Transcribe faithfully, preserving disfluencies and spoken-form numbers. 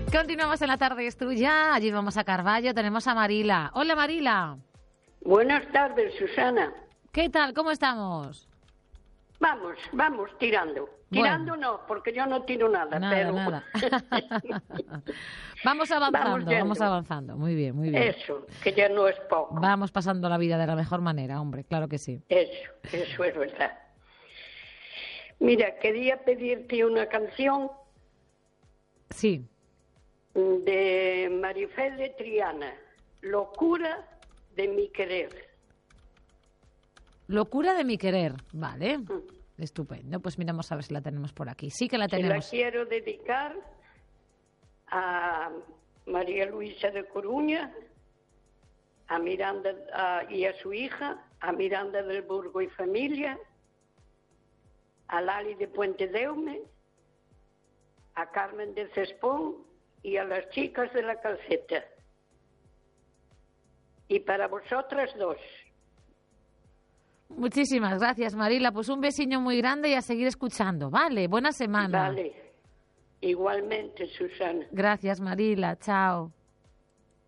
Continuamos en La Tarde es Tuya. Allí vamos a Carballo. Tenemos a Marila. Hola, Marila. Buenas tardes, Susana. ¿Qué tal? ¿Cómo estamos? Vamos, vamos, tirando. Tirando bueno. No, porque yo no tiro nada. Nada, pero... nada. Vamos avanzando, vamos, vamos avanzando. Muy bien, muy bien. Eso, que ya no es poco. Vamos pasando la vida de la mejor manera, hombre, claro que sí. Eso, eso es verdad. Mira, quería pedirte una canción. Sí. De Marifé de Triana, Locura de mi querer. Locura de mi querer, vale. Mm. Estupendo, pues miramos a ver si la tenemos por aquí. Sí que la tenemos. Se la quiero dedicar a María Luisa de Coruña, a Miranda a, y a su hija, a Miranda del Burgo y familia, a Lali de Puente Deume, a Carmen de Cespón y a las chicas de la Calceta. Y para vosotras dos. Muchísimas gracias, Marila. Pues un besiño muy grande y a seguir escuchando. Vale, buena semana. Vale. Igualmente, Susana. Gracias, Marila. Chao.